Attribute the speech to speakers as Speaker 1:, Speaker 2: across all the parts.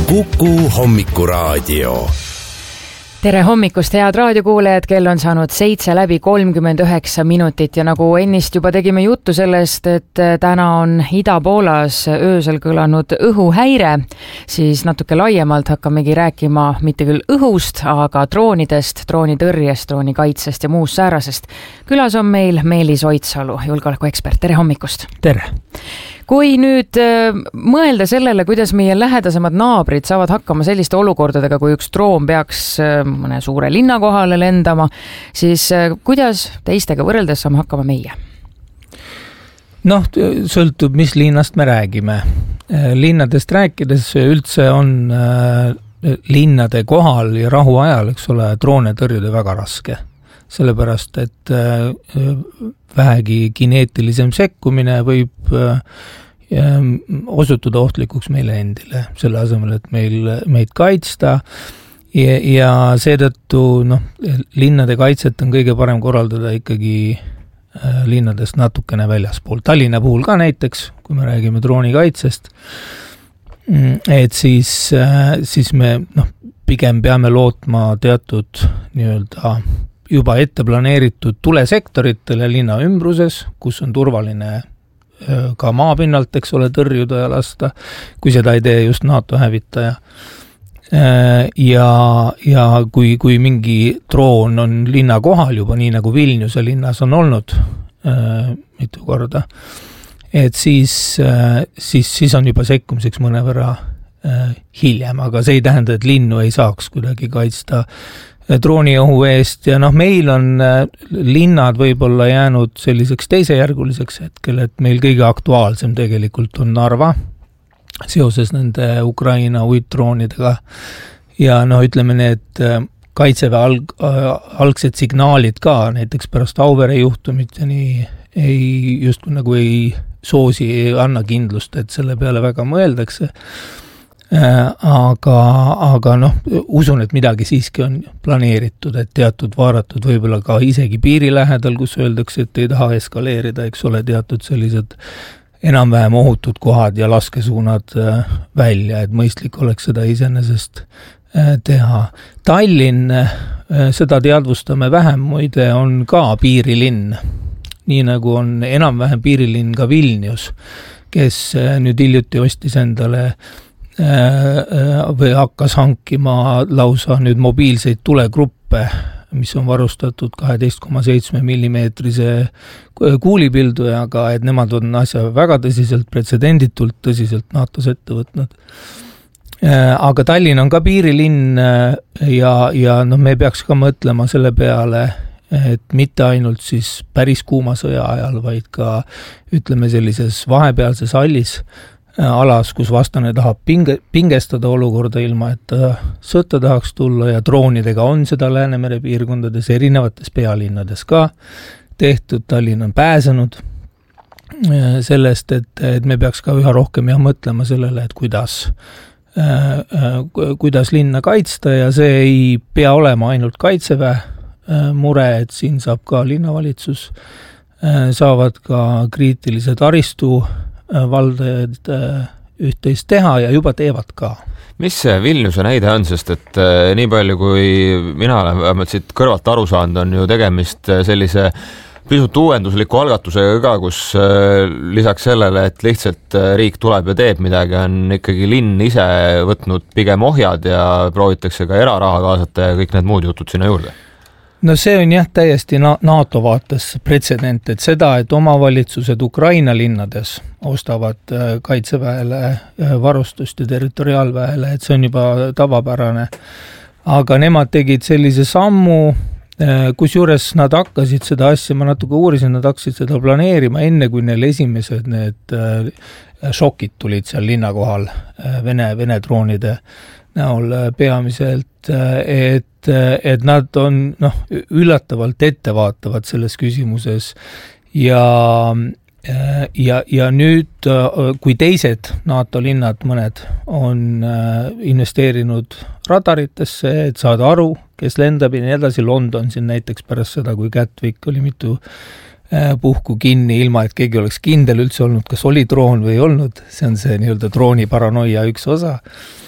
Speaker 1: Kuku Hommikuraadio.
Speaker 2: Tere hommikust, head raadiokuulajad, kell on saanud 7:39 ja nagu ennist juba tegime juttu sellest, et täna on Ida-Poolas öösel kõlanud õhuhäire, siis natuke laiemalt hakkamegi rääkima mitte küll õhust, aga droonidest, droonitõrjest, droonikaitsest ja muust säärasest. Külas on meil Meelis Oidsalu, julgeolekuekspert. Tere hommikust!
Speaker 3: Tere!
Speaker 2: Kui nüüd mõelda sellele, kuidas meie lähedasemad naabrid saavad hakkama selliste olukordadega, kui üks droon peaks mõne suure linna kohale lendama, siis kuidas teistega võrreldes saame hakkama meie?
Speaker 3: Sõltub, mis linnast me räägime. Linnadest rääkides üldse on linnade kohal ja rahu ajal, eks ole, droone tõrjuda väga raske. Sellepärast, et vähegi kineetilisem sekkumine võib osutuda ohtlikuks meile endile, selle asemel, et meid kaitsta ja seetõttu linnade kaitset on kõige parem korraldada ikkagi linnadest natukene väljaspool. Tallinna puhul ka näiteks, kui me räägime droonikaitsest, et siis me pigem peame lootma teatud nii-öelda juba ette planeeritud tulesektoritele linna ümbruses, kus on turvaline ka maapinnalt, eks ole, tõrjuda ja lasta, kui seda ei tee just NATO hävitaja. Ja kui mingi droon on linna kohal juba, nii nagu Vilniuse linnas on olnud mitu korda, et siis on juba sekkumiseks mõnevõrra hiljem, aga see ei tähenda, et linnu ei saaks kuidagi kaitsta drooniohu eest ja meil on linnad võib-olla jäänud selliseks teisejärguliseks hetkel, et meil kõige aktuaalsem tegelikult on Narva seoses nende Ukraina uitdroonidega ja ütleme need kaitseväe algsed signaalid ka, näiteks pärast Auvere juhtumit ja nii just nagu ei soosi, ei anna kindlust, et selle peale väga mõeldakse. Aga usun, et midagi siiski on planeeritud, et teatud vaaratud võib-olla ka isegi piiri lähedal, kus öeldakse, et ei taha eskaleerida, eks ole, teatud sellised enam-vähem ohutud kohad ja laskesuunad välja, et mõistlik oleks seda iseenesest teha. Tallinn, seda teadvustame vähem, muide on ka piirilinn, nii nagu on enam-vähem piirilinn ka Vilnius, kes nüüd hiljuti ostis endale või hakkas hankima lausa nüüd mobiilseid tulegruppe, mis on varustatud 12,7 millimeetrise kuulipildujaga, et nemad on asja väga tõsiselt, pretsedenditult tõsiselt NATOs ette võtnud. Aga Tallinn on ka piirilinn ja me peaks ka mõtlema selle peale, et mitte ainult siis päris kuuma sõja ajal, vaid ka ütleme sellises vahepealses hallis alas, kus vastane tahab pingestada olukorda ilma, et sõtta tahaks tulla ja droonidega on seda Läänemere piirkondades, erinevates pealinnades ka tehtud, Tallinn on pääsenud sellest, et me peaks ka üha rohkem mõtlema sellele, et kuidas linna kaitsta ja see ei pea olema ainult kaitseväe mure, et siin saab ka linnavalitsus, saavad ka kriitilise taristu valdajad üht-teist teha ja juba teevad ka.
Speaker 4: Mis see Vilniuse näide on, sest et nii palju kui mina olen vähemalt siit kõrvalt aru saanud, on ju tegemist sellise pisut uuendusliku algatusega ka, kus lisaks sellele, et lihtsalt riik tuleb ja teeb midagi, on ikkagi linn ise võtnud pigem ohjad ja proovitakse ka eraraha kaasata ja kõik need muud jutud sinna juurde.
Speaker 3: See on täiesti NATO vaates pretsedent, et seda, et omavalitsused Ukraina linnades ostavad kaitseväele varustust ja territoriaalväele, et see on juba tavapärane. Aga nemad tegid sellise sammu, kusjuures nad hakkasid seda asja, ma natuke uurisin, nad hakkasid seda planeerima enne, kui neil esimesed need šokid tulid seal linna kohal Vene droonide näol peamiselt, et nad on üllatavalt ettevaatavad selles küsimuses ja nüüd, kui teised NATO linnad mõned on investeerinud radaritesse, et saada aru, kes lendab ja nii edasi, London siin näiteks pärast seda, kui Gatwick oli mitu puhku kinni, ilma et keegi oleks kindel üldse olnud, kas oli droon või ei olnud, see on see nii-öelda drooni paranoia üks osa.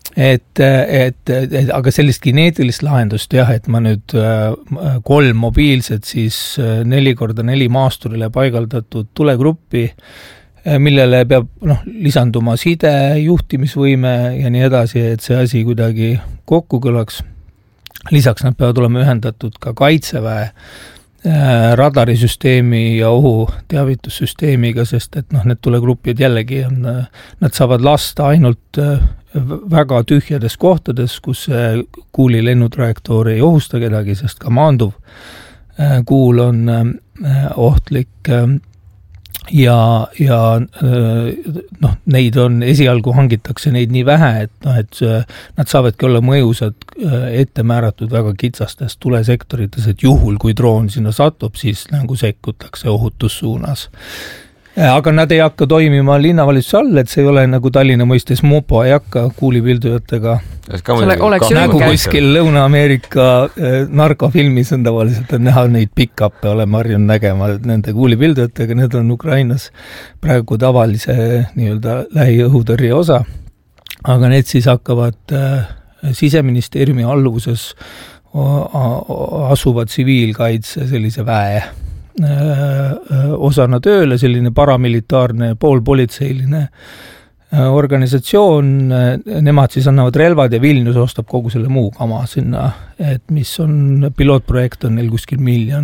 Speaker 3: aga sellist geneetilist lahendust jah, et ma nüüd 3 mobiilset siis 4x4 maasturile paigaldatud tulegruppi, millele peab lisanduma side, juhtimisvõime ja nii edasi, et see asi kuidagi kokku kõlaks. Lisaks nad peavad olema ühendatud ka Kaitseväe radarisüsteemi ja ohuteavitussüsteemiga, sest et need tulegrupid jällegi nad saavad lasta ainult väga tühjades kohtades, kus kuuli lennutrajektoor ei ohusta kedagi, sest ka maanduv kuul on ohtlik ja neid on esialgu hangitakse neid nii vähe, et nad saavadki olla mõjusad ette määratud väga kitsastes tulesektorites, et juhul kui droon sinna satub, siis nagu sekkutakse ohutussuunas. Aga nad ei hakka toimima linnavalitsuse all, et see ei ole nagu Tallinna mõistes mopo, ei hakka kuulipildujatega nagu kuskil Lõuna-Ameerika narkofilmis on tavaliselt näha neid pick-up'e olema harjunud nägema nende kuulipildujatega, need on Ukrainas praegu tavalise nii-öelda lähiõhutõrje osa, aga need siis hakkavad Siseministeeriumi alluvuses asuvad tsiviilkaitse sellise väe osana tööle, selline paramilitaarne poolpolitseiline organisatsioon, nemad siis annavad relvad ja Vilnius ostab kogu selle muu kama sinna, et mis on pilootprojekt on neil kuskil 1 miljon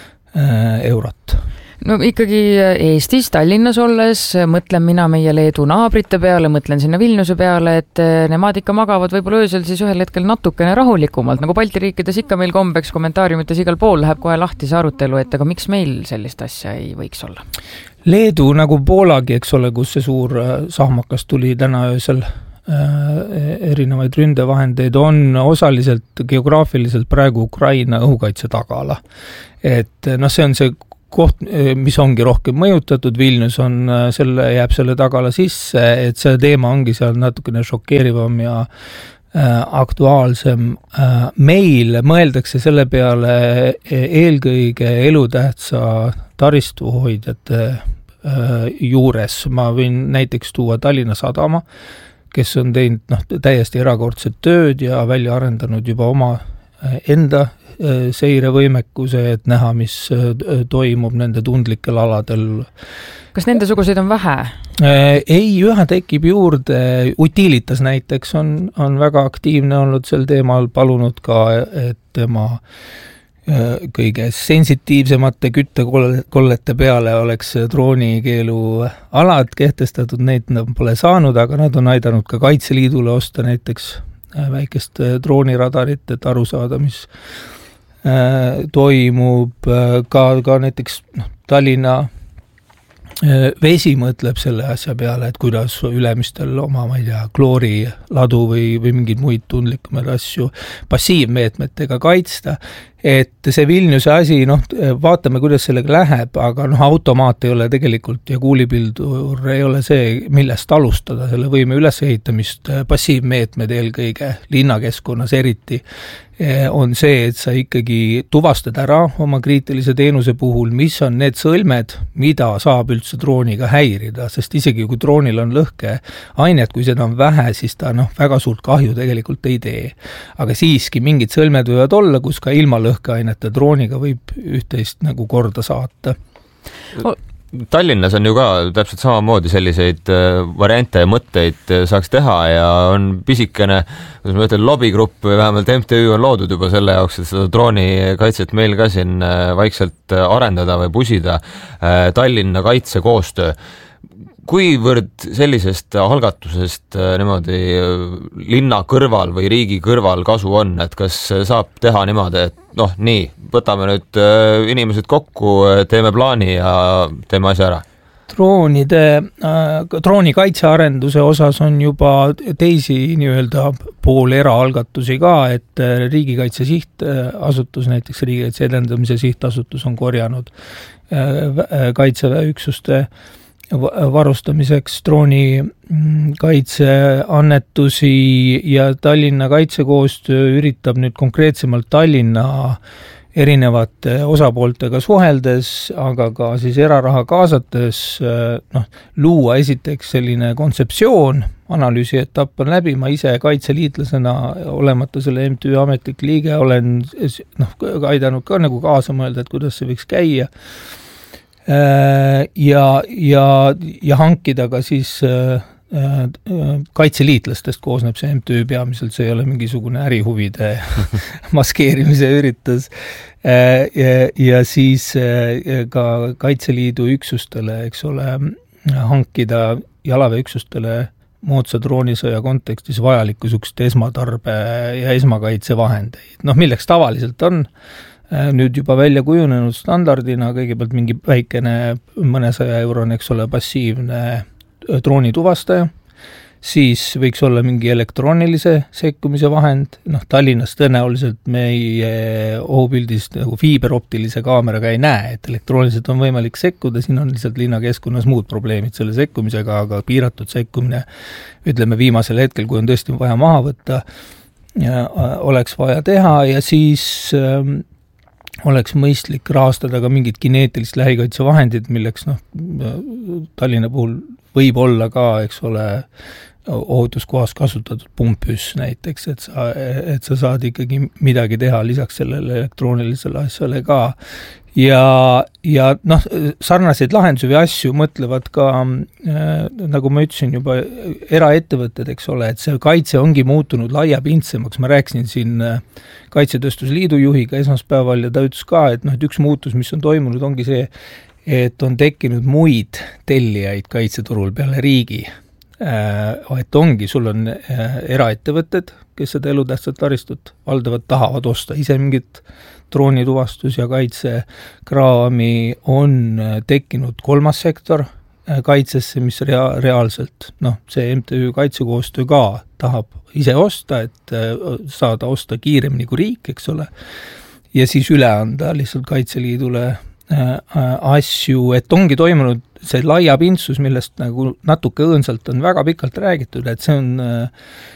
Speaker 3: eurot.
Speaker 2: No ikkagi Eestis, Tallinnas olles, mõtlen mina meie Leedu naabrite peale, mõtlen sinna Vilniuse peale, et nemad ikka magavad võib-olla öösel siis ühel hetkel natukene rahulikumalt, nagu Balti riikides ikka meil kombeks kommentaariumites igal pool läheb kohe lahti see arutelu, et aga miks meil sellist asja ei võiks olla?
Speaker 3: Leedu nagu Poolagi, eks ole, kus see suur sahmakas tuli täna öösel erinevaid ründevahendeid, on osaliselt geograafiliselt praegu Ukraina õhukaitse tagala. Et see on see koht, mis ongi rohkem mõjutatud, Vilnius jääb selle tagala sisse, et see teema ongi seal natukene šokeerivam ja aktuaalsem. Meil mõeldakse selle peale eelkõige elutähtsa taristuhoidjate juures. Ma võin näiteks tuua Tallinna Sadama, kes on teinud täiesti erakordset tööd ja välja arendanud juba oma enda seirevõimekuse, et näha, mis toimub nende tundlikel aladel.
Speaker 2: Kas nende suguseid on vähe?
Speaker 3: Ei, ühe tekib juurde. Utilitas näiteks on väga aktiivne olnud sel teemal, palunud ka, et tema kõige sensitiivsemate küttekollete peale oleks droonikeelu alad kehtestatud, neid nad pole saanud, aga nad on aidanud ka Kaitseliidule osta näiteks väikest drooniradarit, et aru saada, mis toimub ka näiteks Tallinna vesi mõtleb selle asja peale, et kuidas ülemistel oma, ma ei tea, klooriladu või mingeid muid tundlikumaid asju passiivmeetmetega kaitsta, et see Vilniuse asi, vaatame, kuidas sellega läheb, aga automaat ei ole tegelikult ja kuulipildur ei ole see, millest alustada selle võime ülesehitamist, passiivmeetmed eelkõige linnakeskkonnas eriti on see, et sa ikkagi tuvastad ära oma kriitilise teenuse puhul, mis on need sõlmed, mida saab üldse drooniga häirida, sest isegi kui droonil on lõhkeainet, kui seda on vähe, siis ta väga suurt kahju tegelikult ei tee. Aga siiski mingid sõlmed võivad olla, kus ka ilma lõhkeainete drooniga võib üht-teist nagu korda saata.
Speaker 4: Tallinnas on ju ka täpselt samamoodi selliseid variante ja mõtteid saaks teha ja on pisikene, kuidas ma ütlen, lobigrupp või vähemalt MTÜ on loodud juba selle jaoks, et seda droonikaitset meil ka siin vaikselt arendada või pusida. Tallinna kaitsekoostöö. Kuivõrd sellisest algatusest niimoodi linna kõrval või riigi kõrval kasu on, et kas saab teha niimoodi, et nii, võtame nüüd inimesed kokku, teeme plaani ja teeme asja ära? Droonikaitsearenduse osas on juba teisi nii-öelda pool eraalgatusi ka, et riigikaitse sihtasutus, näiteks riigikaitse edendamise sihtasutus on korjanud kaitseväeüksuste varustamiseks drooni kaitseannetusi ja Tallinna kaitsekoostöö üritab nüüd konkreetsemalt Tallinna
Speaker 3: erinevate osapooltega suheldes, aga ka siis eraraha kaasates luua esiteks selline kontseptsioon, analüüsi etapp on läbi, ma ise kaitseliitlasena olemata selle MTÜ ametlik liige olen aidanud ka nagu kaasa mõelda, et kuidas see võiks käia ja hankida ka siis kaitseliitlastest koosneb see MTÜ peamiselt, see ei ole mingisugune ärihuvide maskeerimise üritus ja siis ka Kaitseliidu üksustele, eks ole, hankida jalaväeüksustele moodsa droonisõja kontekstis vajalikku sukst esmatarbe ja esmakaitsevahendeid. Milleks tavaliselt on nüüd juba välja kujunenud standardina kõigepealt mingi väikene mõnesaja eurone, eks ole, passiivne droonituvastaja, siis võiks olla mingi elektroonilise sekkumise vahend, Tallinnas tõenäoliselt meie ohupildist nagu fiiberoptilise kaameraga ei näe, et elektrooniliselt on võimalik sekkuda, siin on lihtsalt linnakeskkonnas muud probleemid selle sekkumisega, aga piiratud sekkumine, ütleme viimasel hetkel, kui on tõesti vaja maha võtta, oleks vaja teha ja siis oleks mõistlik rahastada ka mingid kineetilist lähikaitsevahendid, milleks Tallinna puhul võib olla ka, eks ole, ohutuskohas kasutatud pumpüss näiteks, et sa saad ikkagi midagi teha lisaks sellele elektroonilisele asjale ka. Ja sarnaseid lahendusi või asju mõtlevad ka, nagu ma ütlesin juba, eraettevõtted, eks ole, et see kaitse ongi muutunud laiapindsemaks. Ma rääkisin siin Kaitsetööstusliidu juhiga esmaspäeval ja ta ütles ka, et üks muutus, mis on toimunud, ongi see, et on tekkinud muid tellijaid kaitseturul peale riigi. Et ongi, sul on eraettevõtted, kes seda elutähtsat taristut valdavad, tahavad osta ise mingit droonituvastus- ja kaitsekraami, on tekkinud kolmas sektor kaitsesse, mis reaalselt, see MTÜ Kaitsekoostöö ka tahab ise osta, et saada osta kiiremini kui riik, eks ole, ja siis üle anda lihtsalt Kaitseliidule asju, et ongi toimunud see laiapindsus, millest nagu natuke õõnsalt on väga pikalt räägitud, et see on